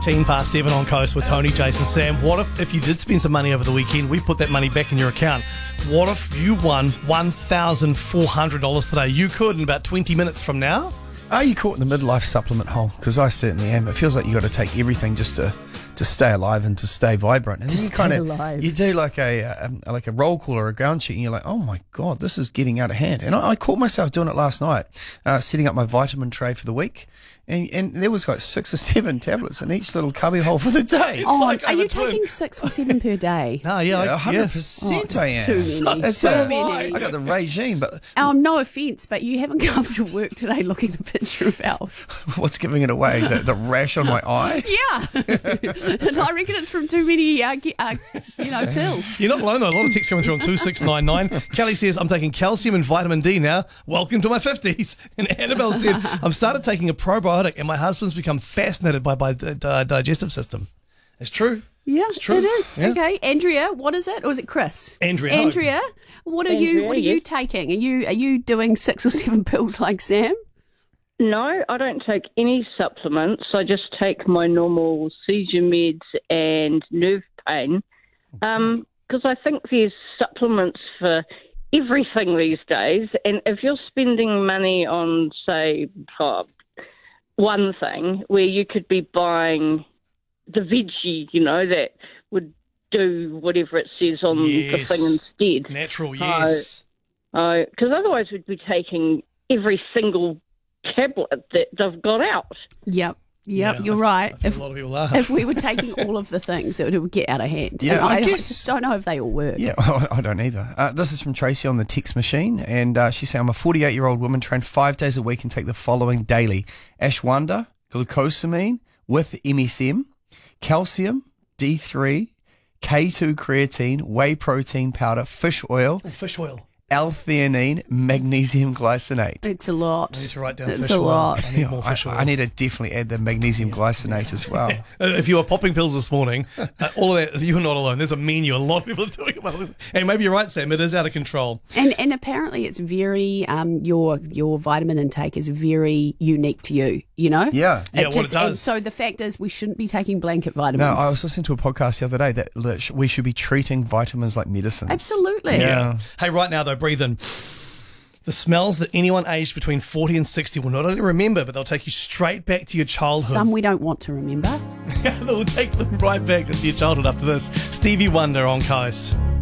15 past 7 on Coast with Tony, Jason, Sam. What if you did spend some money over the weekend, we put that money back in your account? What if you won $1,400 today? You could in about 20 minutes from now. Are you caught in the midlife supplement hole? Because I certainly am. It feels like you got to take everything just to stay alive and to stay vibrant. And then you do like a roll call or a ground check, and you're like, oh my God, this is getting out of hand. And I caught myself doing it last night, setting up my vitamin tray for the week. And there was like 6 or 7 tablets in each little cubby hole for the day. Are you taking 6 or 7 per day? No, yeah, 100% I am. Too many. So many. I got the regime, but No offence, but you haven't come to work today looking the picture of health. what's giving it away? The rash on my eye? Yeah, and I reckon it's from too many, pills. You're not alone though. A lot of texts coming through on 2699. Kelly says, I'm taking calcium and vitamin D now. Welcome to my 50s. And Annabelle said, I've started taking a probiotic and my husband's become fascinated by my digestive system. It's true. Yeah, it's true. It is. Yeah. Okay, Andrea, what is it? Or is it Chris? Andrea, what are you taking? Are you doing 6 or 7 pills like Sam? No, I don't take any supplements. I just take my normal seizure meds and nerve pain because I think there's supplements for everything these days. And if you're spending money on, say, one thing where you could be buying the veggie, that would do whatever it says on the thing instead. Natural, yes. Because otherwise we'd be taking every single tablet that they've got out. Yep, Yeah, you're right. I think a lot of people are. If we were taking all of the things, it would get out of hand. Yeah, and I guess. just don't know if they all work. Yeah, I don't either. This is from Tracy on the text machine, and she's saying, I'm a 48-year-old woman, train 5 days a week and take the following daily: ashwagandha, glucosamine with MSM, calcium, D3, K2 creatine, whey protein powder, fish oil, L-theanine, magnesium glycinate. It's a lot. I need to write down it's fish a oil. lot. I need more fish oil. I need to definitely add the magnesium glycinate as well. If you were popping pills this morning, all of that, you're not alone. There's a menu. A lot of people are doing it. And maybe you're right, Sam. It is out of control. And apparently it's very, your vitamin intake is very unique to you, Yeah. Yeah, what it does. And so the fact is we shouldn't be taking blanket vitamins. No, I was listening to a podcast the other day that we should be treating vitamins like medicines. Absolutely. Yeah. Hey, right now, though, breathe in. The smells that anyone aged between 40 and 60 will not only remember, but they'll take you straight back to your childhood. Some we don't want to remember. They'll take them right back to your childhood after this. Stevie Wonder on Coast.